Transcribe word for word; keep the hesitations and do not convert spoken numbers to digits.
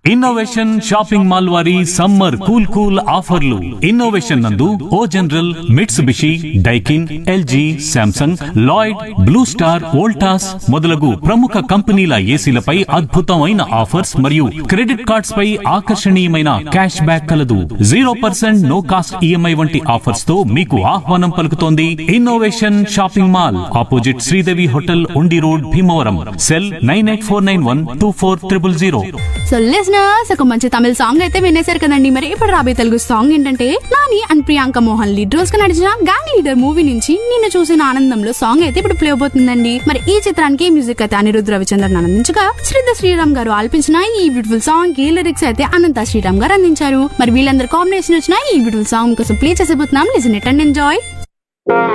Innovation shopping mall వారి summer cool cool ఆఫర్లు. Innovation నందు ఓ general, Mitsubishi, Daikin, LG, Samsung, Lloyd, blue star, Voltas మొదలగు ప్రముఖ కంపెనీల ఏసీలపై అద్భుతమైన ఆఫర్స్ మరియు క్రెడిట్ కార్డ్స్ పై ఆకర్షణీయమైన క్యాష్ బ్యాక్ కలదు. Zero percent no cost EMI వంటి ఆఫర్స్ తో మీకు ఆహ్వానం పలుకుతోంది innovation shopping mall, opposite Sridevi hotel, ఉండి road, Bhimavaram. Cell nine eight four nine one two four triple zero. So listeners, ఒక మంచి తమిళ సాంగ్ అయితే వినేశారు కదండి. మరి ఇప్పుడు రాబోయే తెలుగు సాంగ్ ఏంటంటే, Nani and Priyanka Mohan lead roles గా నడిచిన గ్యాంగ్ లీడర్ మూవీ నుంచి నిన్ను చూసిన ఆనందంలో సాంగ్ అయితే ఇప్పుడు ప్లే అవబోతుందండి. మరి ఈ చిత్రానికి మ్యూజిక్ అయితే అనిరుద్ధ్ రవిచంద్రన్ ఆనందించగా, శ్రీధ శ్రీరామ్ గారు ఆలపించిన ఈ బ్యూటిఫుల్ సాంగ్ కి లిరిక్స్ అయితే అనంత శ్రీరామ్ గారు అందించారు. మరి వీళ్ళందరూ కాంబినేషన్ వచ్చిన ఈ బ్యూటిఫుల్ సాంగ్ కోసం play చేసేబోతున్నాం. Listen it and enjoy.